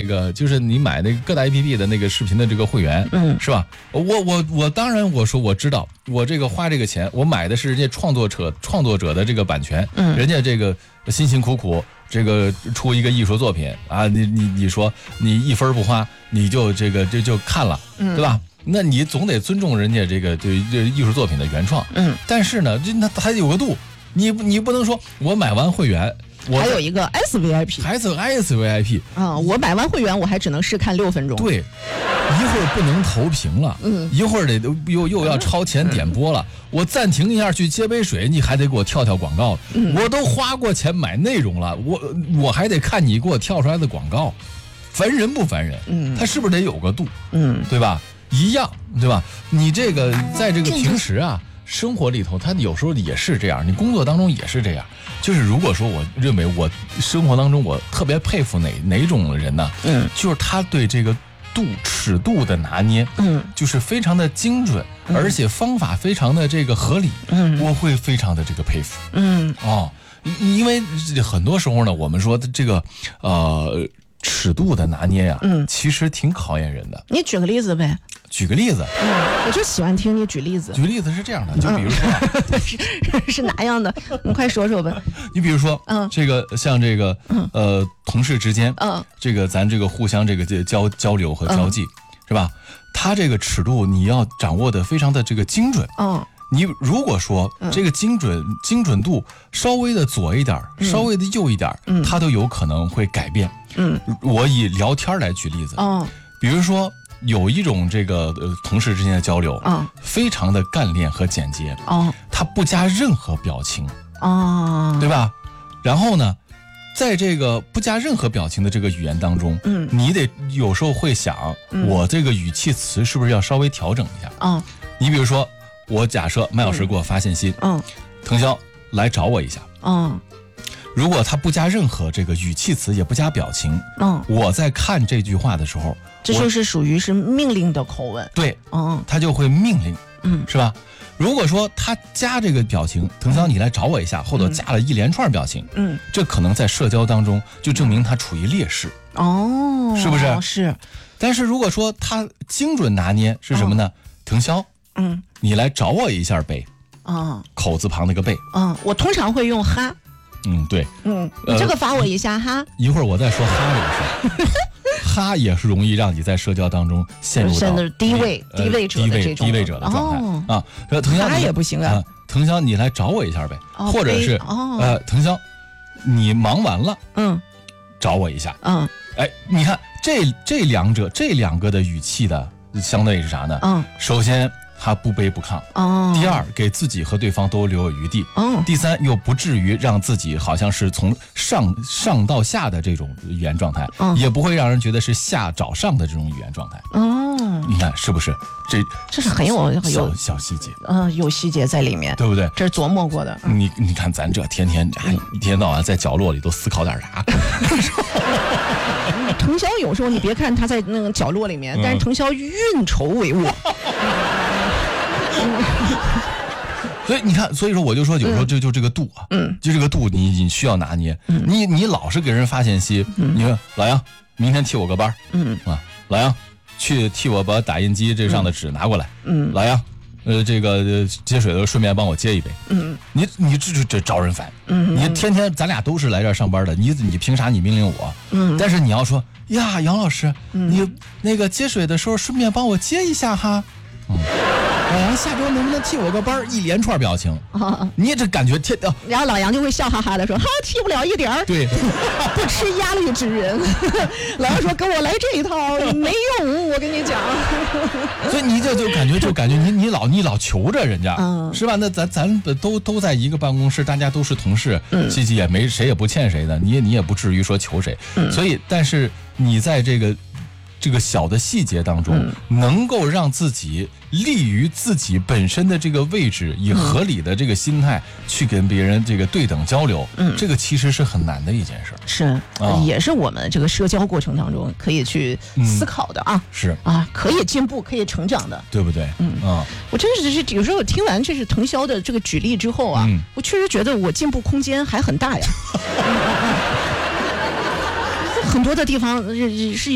个，就是你买那个各大 APP 的那个视频的这个会员，是吧？我当然我说我知道，我这个花这个钱，我买的是人家创作者的这个版权，人家这个辛辛苦苦这个出一个艺术作品啊，你说你一分不花，你就这个就看了，对吧？那你总得尊重人家这个艺术作品的原创，但是呢，那还有个度，你不能说我买完会员。 还有一个 SVIP， 还有 SVIP 啊！我买完会员，我还只能试看6分钟。 对，一会儿不能投屏了，一会儿得又要超前点播了，我暂停一下去接杯水，你还得给我跳广告，我都花过钱买内容了，我还得看你给我跳出来的广告，烦人不烦人？他是不是得有个度？对吧？一样，对吧？你这个在这个平时啊。生活里头，他有时候也是这样，你工作当中也是这样。就是如果说我认为我生活当中我特别佩服哪种人呢？就是他对这个尺度的拿捏，就是非常的精准，而且方法非常的这个合理，我会非常的这个佩服。因为很多时候呢，我们说这个尺度的拿捏呀，其实挺考验人的。 你举个例子呗。 举个例子， 我就喜欢听你举例子。 举例子是这样的，就比如说， 是哪样的？你快说说呗。 你比如说，这个像这个同事之间，这个咱这个互相这个交流和交际，是吧？他这个尺度你要掌握的非常的这个精准。你如果说这个精准度稍微的左一点，稍微的右一点，它都有可能会改变。我以聊天来举例子，比如说。有一种这个同事之间的交流，非常的干练和简洁，他不加任何表情，对吧？然后呢，在这个不加任何表情的这个语言当中，你得有时候会想，我这个语气词是不是要稍微调整一下？你比如说，我假设麦老师给我发信息，腾霄来找我一下，如果他不加任何这个语气词，也不加表情，我在看这句话的时候， 这就是属于是命令的口吻。 对，他就会命令，是吧？如果说他加这个表情，腾霄你来找我一下，或者加了一连串表情，这可能在社交当中就证明他处于劣势，是不是？ 是。 但是如果说他精准拿捏是什么呢？腾霄，你来找我一下呗，口字旁那个呗， 我通常会用哈。 对， 你这个发我一下哈。 一会儿我再说哈这个事儿，哈也是容易让你在社交当中陷入到低位者的状态啊。腾霄哈也不行啊。 腾霄你来找我一下呗，或者是腾霄你忙完了，找我一下，你看这两个的语气的相对是啥呢？首先。他不卑不亢，第二给自己和对方都留有余地，第三又不至于让自己好像是从上到下的这种语言状态，也不会让人觉得是下找上的这种语言状态。你看是不是？ 这是很有小细节， 有细节在里面， 对不对？ 这是琢磨过的。 你看咱这天天一天到晚在角落里都思考点啥？ 腾霄有时候你别看他在那个角落里面，但是腾霄运筹帷幄。 所以你看，所以说我就说有时候就这个度啊，就这个度你需要拿捏。你老是给人发信息，你说老杨明天替我个班，老杨去替我把打印机这上的纸拿过来，老杨这个接水的顺便帮我接一杯，你这招人烦，你天天咱俩都是来这儿上班的，你凭啥你命令我？但是你要说呀，杨老师，你那个接水的时候顺便帮我接一下哈。老杨下周能不能替我个班？一连串表情，你这感觉然后老杨就会笑哈哈的说：“哈，替不了一点儿。”对，不吃压力之人。老杨说：“跟我来这一套没用，我跟你讲。” 所以你就感觉你老求着人家，是吧？那咱都在一个办公室，大家都是同事，其实也没谁也不欠谁的，你也不至于说求谁。所以，但是你在这个小的细节当中，能够让自己立于自己本身的这个位置，以合理的这个心态去跟别人这个对等交流，这个其实是很难的一件事。 是，也是我们这个社交过程当中可以去思考的啊。 是啊，可以进步，可以成长的， 对不对？ 我真是有时候我听完这是腾霄的这个举例之后啊，我确实觉得我进步空间还很大呀。很多的地方是